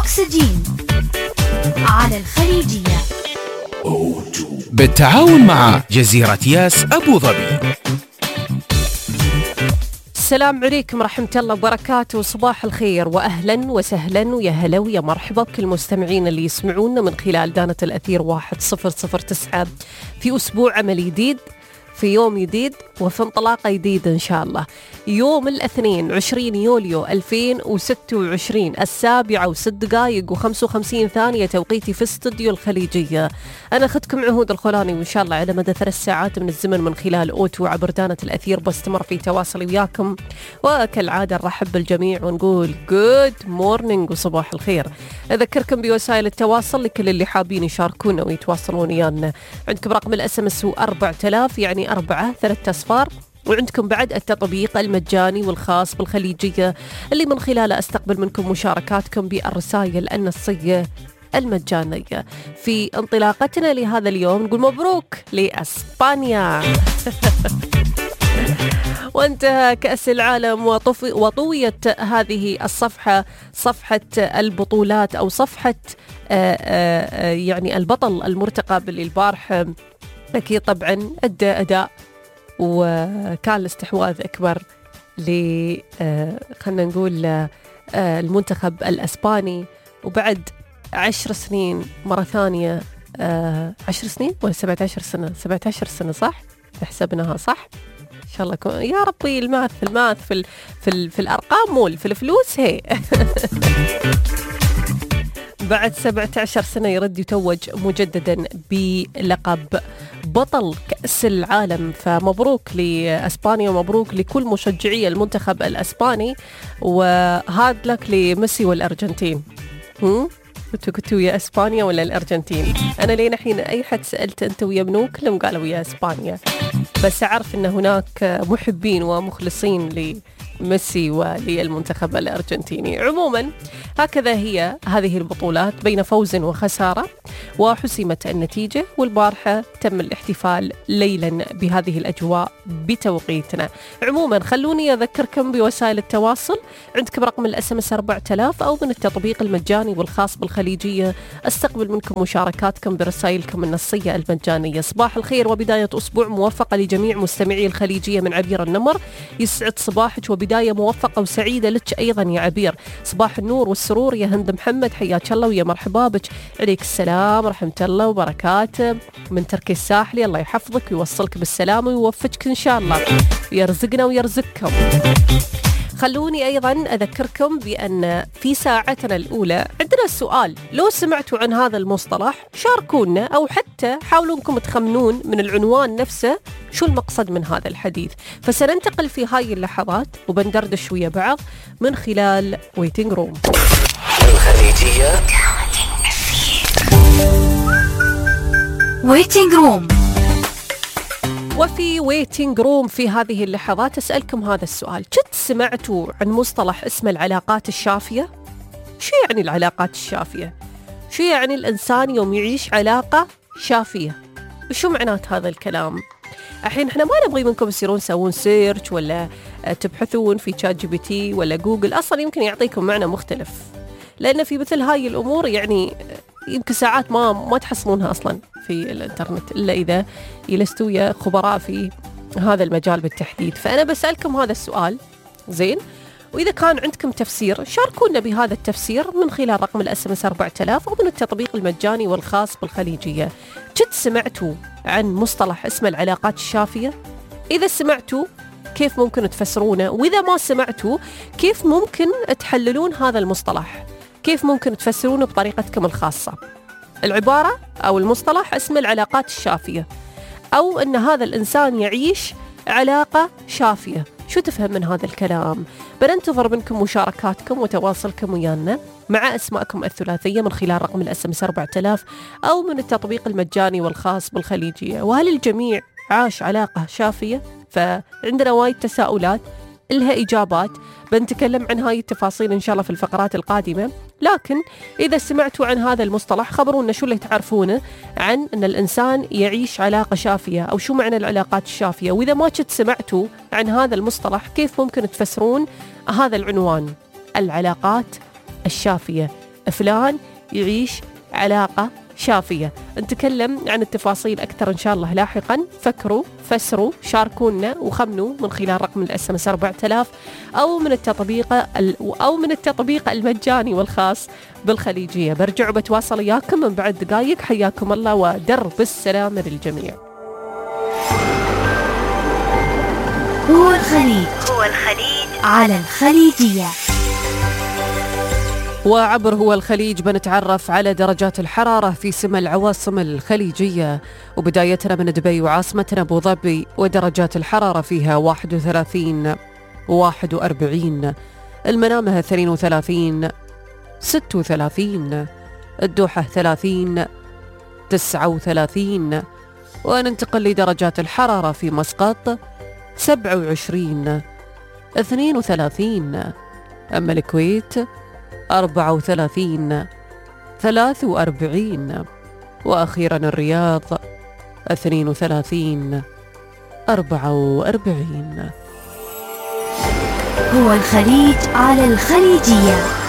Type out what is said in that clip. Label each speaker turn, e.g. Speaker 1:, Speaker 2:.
Speaker 1: أكسجين على الخليجية
Speaker 2: بالتعاون مع جزيرة ياس أبو ظبي.
Speaker 3: السلام عليكم ورحمة الله وبركاته، صباح الخير وأهلا وسهلا ويا هلا ويا مرحبا بكل المستمعين اللي يسمعونا من خلال دانة الأثير 1009 في أسبوع عمل جديد، في يوم جديد وفي انطلاقة جديدة إن شاء الله. يوم الاثنين 20 يوليو 2026 7:06:55 توقيتي في استوديو الخليجية. أنا أخذكم عهود الخولاني وإن شاء الله على مدى 3 ساعات من الزمن من خلال أوتو عبر دانة الأثير بستمر في تواصلي وياكم، وكالعادة نرحب بالجميع ونقول جود مورنينج وصباح الخير. أذكركم بوسائل التواصل لكل اللي حابين يشاركونا ويتواصلون ويانا. عندكم رقم الSMS هو 4000 يعني 4 أصفار، وعندكم بعد التطبيق المجاني والخاص بالخليجية اللي من خلاله أستقبل منكم مشاركاتكم بالرسائل النصية المجانية. في انطلاقتنا لهذا اليوم نقول مبروك لأسبانيا وانتهى كأس العالم وطويت هذه الصفحة، صفحة البطولات أو صفحة يعني البطل المرتقب للبارحة. أكيد طبعا أدى أداء وكان الاستحواذ أكبر خلنا نقول المنتخب الأسباني، وبعد 10 سنين مرة ثانية 10 سنين ولا 17 سنة 17 سنة صح؟ حسبناها صح؟ إن شاء الله يا ربي الماث في الأرقام مول في الفلوس هي بعد 17 سنة يرد يتوج مجددا بلقب بطل كأس العالم. فمبروك لأسبانيا ومبروك لكل مشجعي المنتخب الأسباني، وهاد لك لميسي والأرجنتين. كنتوا يا أسبانيا ولا الأرجنتين؟ أنا لين الحين أي حد سألت أنت ويا منو كلهم قالوا يا أسبانيا، بس أعرف أن هناك محبين ومخلصين لميسي وللمنتخب الأرجنتيني. عموما هكذا هي هذه البطولات بين فوز وخسارة، وحسمت النتيجة، والبارحة تم الاحتفال ليلا بهذه الأجواء بتوقيتنا. عموما خلوني أذكركم بوسائل التواصل. عندكم رقم الSMS 4000 أو من التطبيق المجاني والخاص بالخليجية أستقبل منكم مشاركاتكم برسائلكم النصية المجانية. صباح الخير وبداية أسبوع موفقة لجميع مستمعي الخليجية من عبير النمر. يسعد صباحك وبداية موفقة وسعيدة لك أيضا يا عبير. صباح النور والسرور يا هند محمد، حياك الله ويا مرحبا بك. عليك السلام ورحمة الله وبركاته من تركي الساحلي، الله يحفظك ويوصلك بالسلامة ويوفقك إن شاء الله ويرزقنا ويرزقكم. خلوني أيضا أذكركم بأن في ساعتنا الأولى عندنا سؤال، لو سمعتوا عن هذا المصطلح شاركونا، أو حتى حاولوا أنكم تخمنون من العنوان نفسه شو المقصد من هذا الحديث. فسننتقل في هاي اللحظات وبندردش ويا بعض من خلال ويتنج روم
Speaker 2: الخليجية.
Speaker 1: ويتنج روم.
Speaker 3: وفي ويتنج روم في هذه اللحظات أسألكم هذا السؤال، قد سمعتوا عن مصطلح اسمه العلاقات الشافية؟ شو يعني العلاقات الشافية؟ شو يعني الإنسان يوم يعيش علاقة شافية؟ وشو معنات هذا الكلام؟ الحين احنا ما نبغي منكم تصيرون تسوون سيرش ولا تبحثون في ChatGPT ولا جوجل، أصلا يمكن يعطيكم معنى مختلف، لأن في مثل هاي الأمور يعني يمكن ساعات ما تحصلونها أصلا في الانترنت إلا إذا جلستوا يا خبراء في هذا المجال بالتحديد. فأنا بسألكم هذا السؤال زين، وإذا كان عندكم تفسير شاركونا بهذا التفسير من خلال رقم الSMS 4000 أو من التطبيق المجاني والخاص بالخليجية. قد سمعتوا عن مصطلح اسمه العلاقات الشافية؟ إذا سمعتوا كيف ممكن تفسرونه؟ وإذا ما سمعتوا كيف ممكن تحللون هذا المصطلح؟ كيف ممكن تفسرونه بطريقتكم الخاصة؟ العبارة أو المصطلح اسمه العلاقات الشافية، أو أن هذا الإنسان يعيش علاقة شافية. شو تفهم من هذا الكلام؟ بننتظر منكم مشاركاتكم وتواصلكم ويانا مع أسماءكم الثلاثية من خلال رقم الSMS 4000 أو من التطبيق المجاني والخاص بالخليجية. وهل الجميع عاش علاقة شافية؟ فعندنا وايد تساؤلات لها إجابات، بنتكلم عن هاي التفاصيل إن شاء الله في الفقرات القادمة. لكن إذا سمعتوا عن هذا المصطلح خبرونا شو اللي تعرفونه عن أن الإنسان يعيش علاقة شافية، أو شو معنى العلاقات الشافية. وإذا ما كنت سمعتوا عن هذا المصطلح كيف ممكن تفسرون هذا العنوان العلاقات الشافية؟ فلان يعيش علاقة شافية. نتكلم عن التفاصيل أكثر إن شاء الله لاحقا. فكروا، فسروا، شاركونا وخمنوا من خلال رقم الSMS 4000 أو من التطبيق المجاني والخاص بالخليجية. برجع وبتواصل إياكم من بعد دقائق. حياكم الله ودرب السلام للجميع.
Speaker 1: هو الخليج على الخليجية.
Speaker 3: وعبر هو الخليج بنتعرف على درجات الحرارة في سما العواصم الخليجية، وبدايتنا من دبي وعاصمتنا أبو ظبي، ودرجات الحرارة فيها 31 41، المنامة 32 36، الدوحة 30 39، وننتقل لدرجات الحرارة في مسقط 27 32، أما الكويت 34 43، وأخيرا الرياض 32 44.
Speaker 1: هو الخليج على الخليجية.